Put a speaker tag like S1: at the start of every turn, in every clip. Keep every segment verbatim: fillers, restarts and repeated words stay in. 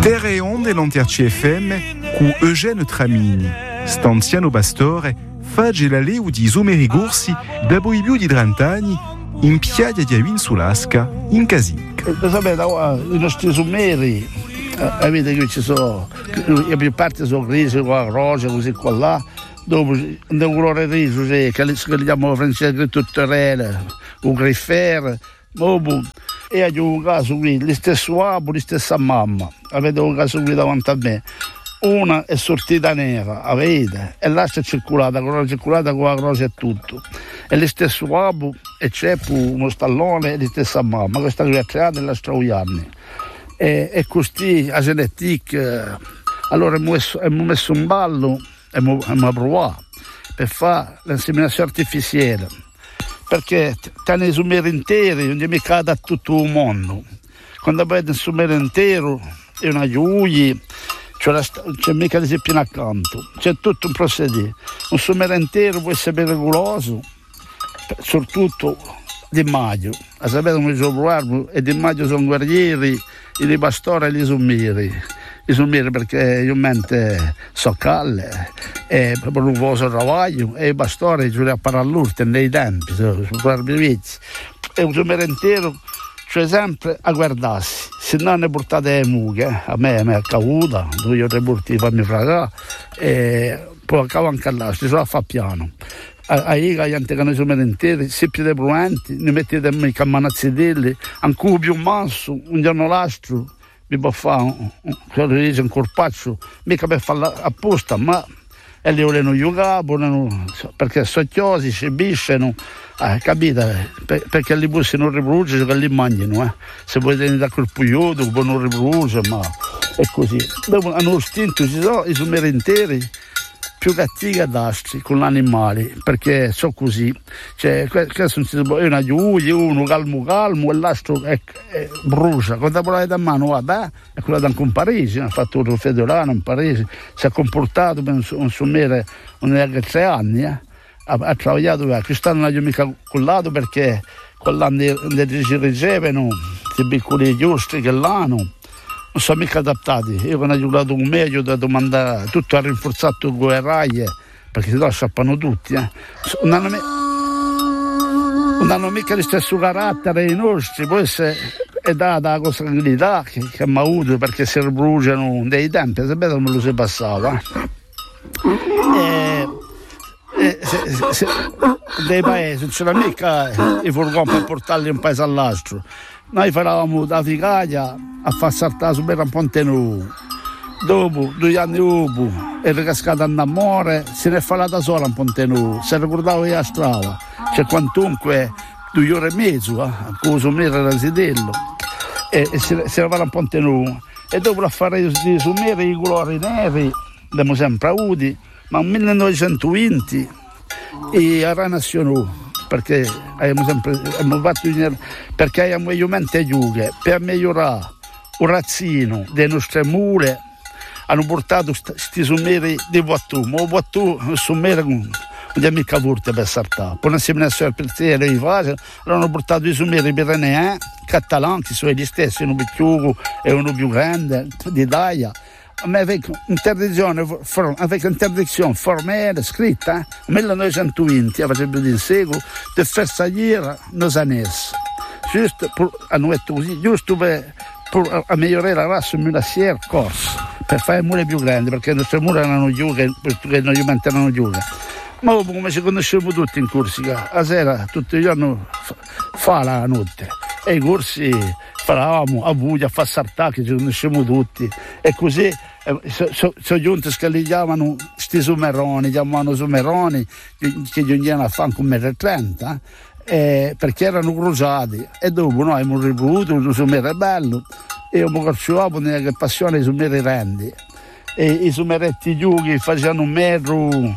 S1: Terre e onde l'Anter C F M cu Eugène Tramini, stanziano Bastore, fagge la leu di Isomeri Gorsi, da boibiu di trent'anni, in piaglia di Avin Sulasca, in Casinc.
S2: Sapete, i nostri Isomeri, avete che ci sono, la più parte sono grigi, qua rosa, così qua là, dopo un colore riso, che li chiamano francese tuttorelle, un griffere, dopo, e ho un caso qui, lo stesso abu, la stessa mamma, avete un caso qui davanti a me. Una è sortita nera, avete, e l'altra è circolata, con la circolata con la croce e tutto. E lo stesso abu e c'è uno stallone e la stessa mamma, questa qui è creata nella Strauianni. E, e così a genetica, allora abbiamo messo, messo in ballo e abbiamo provato per fare l'inseminazione artificiale, perché tenere i sumeri interi non è mica da tutto il mondo. Quando avete un sumero intero è una giuglia, C'è, c'è mica di più accanto, c'è tutto un procedere. Un sumero intero può essere pericoloso, soprattutto di maggio. A sapere come gioco e di maggio sono guerrieri, i pastori e gli sumeri. I sumeri perché io mente so calle, e per un po' so travaglio, e i pastori giuro a parlare l'urte nei tempi, sono vizi. E un sumero intero, cioè sempre a guardarsi. Se non ne portate le mucche, a me mi è caduta, due o tre burti per mi fregare, e poi acabo anche là, si sono a fare piano. A Iga, gli antichi sono interi, se più dei pruenti, ne mettete i cammanazzidelli, ancora più manso, un giorno l'altro, mi può fare un, un, un corpaccio, mica per farlo apposta, ma e li vogliono giocare, perché sono chiosi, si bisciano, eh, capite? Per, perché li bussi non riproducono, che li mangiano, eh. Se vuoi tenere da quel pugliuto, poi non riproduce, ma è così. Dopo hanno istinto, ci sono i sumeri interi, più cattivi ad altri con gli animali, perché so così, cioè, questo è una giuglia, uno calmo calmo e l'altro è, è, brucia. Quando volete a mano, guarda, è quella da un Parigi, ha fatto un federale in Parigi, si è comportato per un, un sumere neanche tre anni, eh. ha, ha lavorato, quest'anno non ho mica collato perché quell'anno si ricevono, questi piccoli giusti che l'hanno. Non sono mica adaptati. Io quando ho giocato con me, gli ho dato mandare tutto a rinforzato con le raglie, perché se no scappano tutti. Eh. Non, hanno, non hanno mica lo stesso carattere dei nostri, poi se è data la consanguinità che, che abbiamo avuto, perché si ribruciano dei tempi, sapete come lo si passava. E, e, se, se, se, dei paesi, non c'era mica i furgoni per portarli da un paese all'altro. Noi faravamo da Ficaglia a far saltare su per un ponte nuovo. Dopo, due anni dopo, era cascata in amore, se ne è falata sola un ponte nuovo. Se ricordavo io la strada, c'è quantunque due ore e mezzo, eh, con il mio era sederlo, e, e se, se ne fa un ponte nuovo. E dopo la fare di sumere i colori neri, abbiamo sempre avuti, ma nel millenovecentoventi e a Renazionò. Perché abbiamo sempre abbiamo fatto perché abbiamo mente giughe per migliorare un razzino delle nostre mule hanno portato questi sumeri di Vuattu, ma Vuattu è un sumero non è mica forte per saltare, poi un'inseminazione per te le fasi hanno portato i sumeri pirenei catalani che sono gli stessi, uno più chiuso e uno più grande d'Italia. Ma avec interdizione, for, avec interdizione formale scritta eh? millenovecentoventi, facevo di seguito, di fersagliera nos annes, giusto per, hanno detto così, giusto per, per migliorare la razza mulassiera corsa, per fare mule più grandi, perché le nostre mura erano giughe, perché non gli mantenevano giughe. Ma come ci conosciamo tutti in Corsica, a sera tutti i giorni fa, fa la notte, e i corsi faravamo a buia, a far saltare, che ci conosciamo tutti, e così eh, sono so, so giunti che li chiamano sti sumeroni, chiamavano sumeroni, che giungevano a fare un metro e trenta, eh, perché erano crociati, e dopo noi abbiamo ripetuto un sumere bello, e io mi calciavo nella passione dei sumeri rendi, e i sumeretti giughi facevano un metro,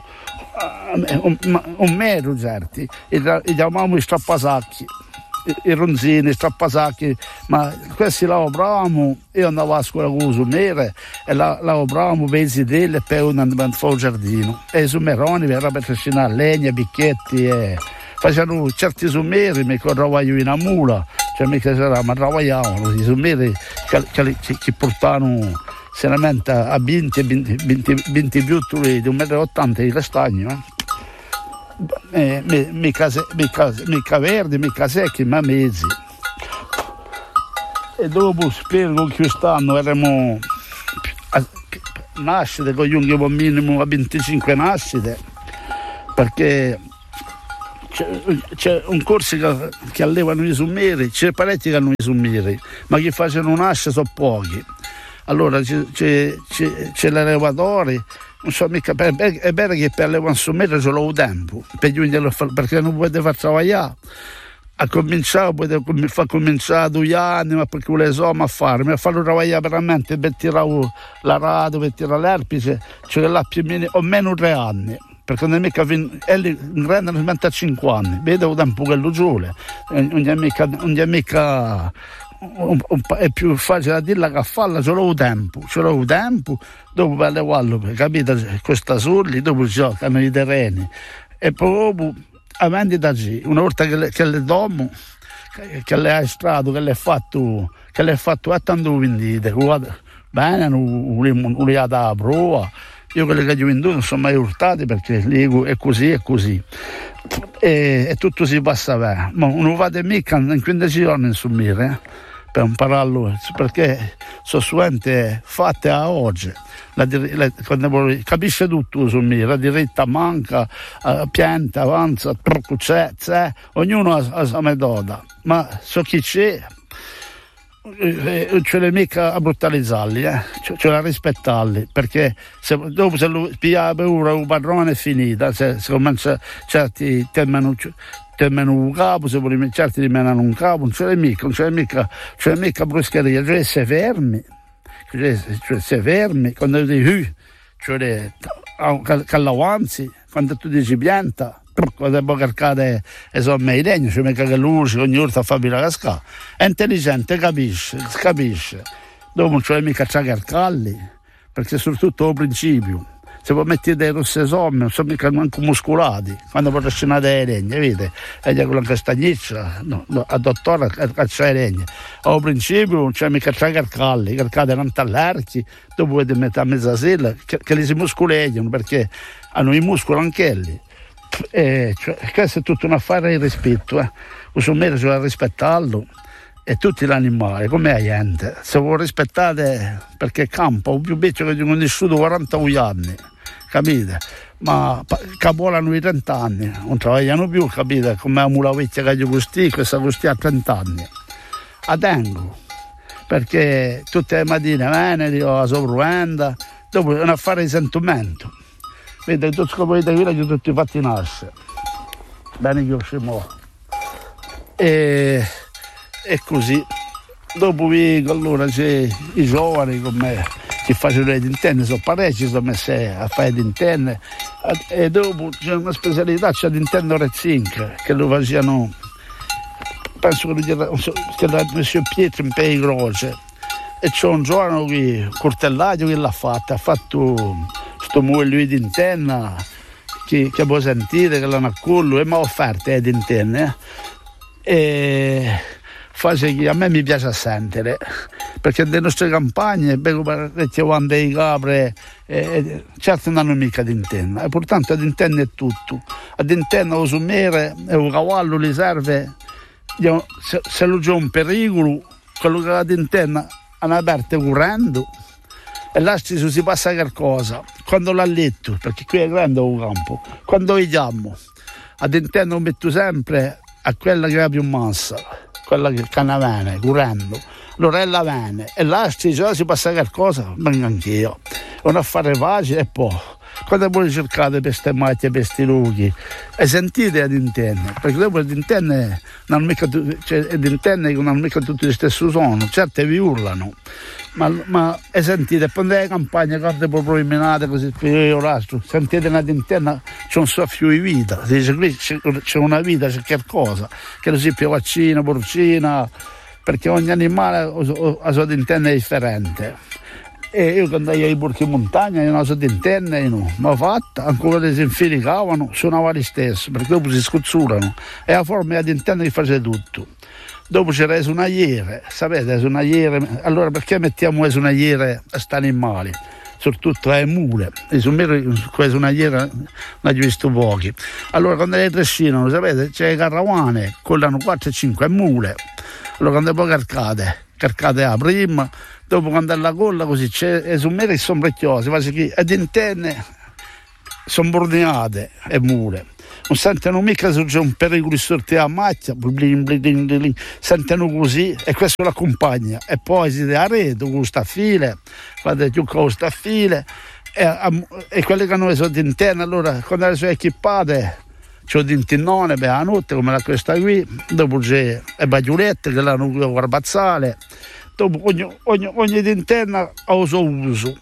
S2: un, un metro certi, e li chiamavamo i strappasacchi, i ronzini, i strappasacchi, ma questi lavoravamo, io andavo a scuola con il sumere e la, lavoravamo per i zidelli e poi andavamo a fare il giardino, e i sumeroni era per trascinare legna, picchetti, e facevano certi sumeri, mi corravo io in una mula, cioè mica c'era, ma lavoravano, i sumeri che, che, che portavano si lamenta a venti, venti, venti, venti più di un metro e ottanta di castagno, eh. Eh, mica, mica, mica verdi, mica secchi, ma mezzi. E dopo spero che quest'anno erano nascite con gli unghi minimo a venticinque nascite, perché c'è, c'è un corso che, che allevano i summeri, c'è parecchi che hanno i summeri, ma che facciano nascere sono pochi. Allora c'è, c'è, c'è, c'è l'elevatore. Non so mica, è vero che per le consumere ce l'ho tempo, perché non potete far lavorare. A cominciare, potete far cominciare due anni, ma perché le so a fare, ma farlo lavorare veramente per tirare la radio, per tirare l'erpice, cioè là più o meno, o meno tre anni. Perché non è mica fin, è lì, grande non a cinque anni, vedo un tempo che lo giule, non è mica, non è mica un, un, è più facile da dirla che a farla, ce l'ho tempo, ce l'ho tempo, dopo per le quali, capite, questa soldi, dopo giocano i terreni, e poi avanti da lì, una volta che le, che le domo, che, che le hai estrato, che le hai fatto, che le hai fatto a tanto vendite, bene, non le ha da prova. Io quelli che ho venduto non sono mai urtati perché dico è così, è così. E, e tutto si passa bene. Ma non vado mica in quindici giorni in sommire, eh, per impararlo, perché sono studenti fatte a oggi. La, la, quando capisce tutto sommire, la diritta manca, uh, pianta, avanza, c'è, c'è, ognuno ha la sua metoda. Ma so chi c'è. Ce l'è mica a brutalizzarli, eh? Ce l'ha a rispettarli, perché se, dopo se lo pia paura un padrone è finita, se, se comincia certi temono un capo, se vuole certi rimangono un capo, non ce l'è mica, non ce l'è mica, ce l'è mica bruscheria, cioè se fermi, cioè, cioè se fermi, quando dici cioè che l'avanzi, quando tu dici pianta, quando poi carcate e sono i legni, cioè mica che luce, ogni volta fa la cascata. È intelligente, capisce, capisce. Dopo non c'è mica a carcarli, perché soprattutto al principio, se voi mettete dei rosse somme, non sono mica neanche muscolati, quando poi trascinate i legni, vedete? E con la castagniccia, no, no, a dottore a cacciare i legni. Al principio non c'è mica a carcarli, carcate tanto all'archi, dopo vedete metà mezza sera, che, che li si muscoleggiano, perché hanno i muscoli anche lì. Eh, cioè, questo è tutto un affare di rispetto, eh. Un sommero c'è rispettarlo, e tutti gli animali come la gente, se vuoi rispettare, perché campa un più vecchio che ho conosciuto quaranta anni, capite? Ma che volano i trenta anni, non lavorano più, capite? Come la mula vecchia che io costì, questa costì a trenta anni. A tengo, perché tutte le mattine venerdì o la sopravventa, dopo è un affare di sentimento. Vedete, tutti i capelli di villa tutti fatti nascere. Bene che io scemo. E, e così. Dopo vi, allora c'è i giovani come che facevano le interne, sono parecchi, sono messi a fare le interne. E dopo c'è una specialità, c'è l'interne Rezzink, che lo facevano, penso che l'ha messo in pietra in pei croce. E c'è un giovane che, Cortellaio, che l'ha fatto, ha fatto sto muoio di interna che, che può sentire che l'hanno a collo e mi ha offerto eh, di interna eh. E face che a me mi piace sentire, perché nelle nostre campagne vedo quando i capre eh, certo non hanno mica di interna, e portanto ad interna è tutto, ad interna lo sommere e un cavallo li serve, se, se lo c'è un pericolo, quello che ha ad interna hanno aperto correndo e là si passa qualcosa, quando l'ha letto, perché qui è grande un campo, quando vediamo ad interno metto sempre a quella che ha più massa, quella che ne viene correndo, allora è la viene e là si passa qualcosa, vengo anch'io, è un affare facile. E poi quando voi cercate per queste macchie, per questi luoghi e sentite ad interne, perché dopo ad interne non hanno mica, cioè, ad interne non hanno mica tutti lo stesso suono, certe vi urlano, ma, ma e sentite, prendete le campagne, corde proprio menate così, sentite ad interna c'è un soffio di vita, si dice qui c'è, c'è una vita, c'è qualcosa, che lo si più vaccina, porcina, perché ogni animale ha la sua interna differente. E io quando andavo ai porchi in montagna, io non so di interne, no, ma fatta, ancora che si infilicavano, suonava lo stesso, perché dopo si scozzurano, e la forma di interne che faceva tutto. Dopo c'era le sunagliere, sapete, le sunagliere, allora perché mettiamo le sunagliere a sti animali? Soprattutto le mule, e su me quelle sunagliere non ho visto pochi. Allora quando le trascinano, sapete, c'è le carravane, collano quattro e cinque mule, allora quando poi carcate, carcate la prima, dopo quando è la colla così c'è le summere che sono preziose, quasi che ed interne sono bordinate le mule. Non sentono mica se c'è un pericolo sortire a macchia, blin, blin, blin, blin, sentono così e questo l'accompagna. E poi si dà a rete con questa fila, fate più con questa fila e, e quelle che hanno le soldi interne, allora quando le sono equipate c'ho di intinnone per la notte come la questa qui, dopo c'è le bagliolette che l'hanno qui a guarbazzale, dopo ogni, ogni, ogni d'interna ha il suo uso.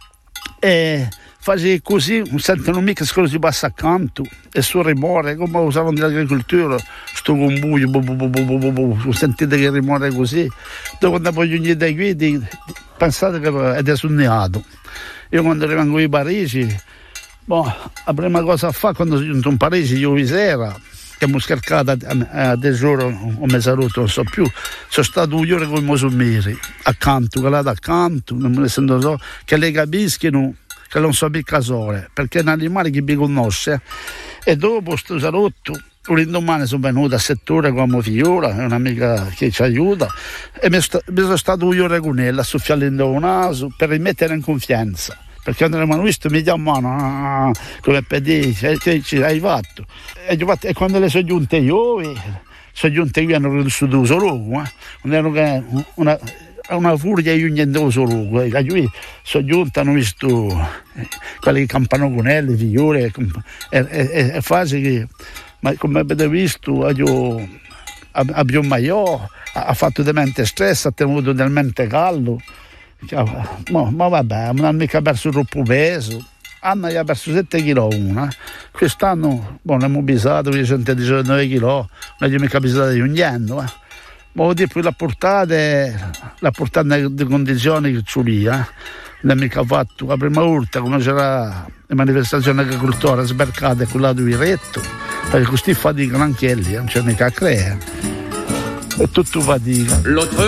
S2: E fai così, non sentono mica se si passa accanto e il suo rumore, come usavano nell'agricoltura, sto con buio, bu, bu, bu, bu, bu, bu, sentite che rumore così, dopo quando poi ogni dai qui di, di, pensate che è desunneato. Io quando rimango in Parigi, boh, la prima cosa a fare quando sono giunto in Parigi, io sera, che mi ho scaricata a tesoro o mezz'oretta, non so più, sono stato due ore con i musulmani, accanto, che là accanto, non me ne sento so, che le capiscono che non so più casore, perché è un animale che mi conosce. E dopo sto salotto, l'indomani sono venuto a sette ore con mia figliola, è un'amica che ci aiuta, e mi, sta, mi sono stato due ore con ella a soffiare il naso per rimettere in confianza. Perché quando l'hanno visto mi chiamano ah, come per dire che ci hai fatto. E, fatto e quando le sono giunte io sono giunte io hanno conosciuto solo eh? Non ero che una, una furia io niente solo eh? Io sono giunta hanno visto eh, quelli che campano con le figliole e, e, e fasi che ma come avete visto io abbiamo maior ha fatto di mente stress, ha tenuto del mente caldo. Ma, ma vabbè, non hanno mica perso troppo peso, hanno già perso sette chilogrammi una, quest'anno boh, ne abbiamo bisato centodiciannove chilogrammi, non abbiamo mica bisato di ogni anno, eh. Ma vuol dire poi la portata, la portata nelle condizioni che c'ho lì, eh. Non abbiamo mica fatto la prima volta come c'era le manifestazioni agricoltori sbarcate con lato di retto, perché questi faticano anche lì, non c'è mica a creare, è tutto fatica.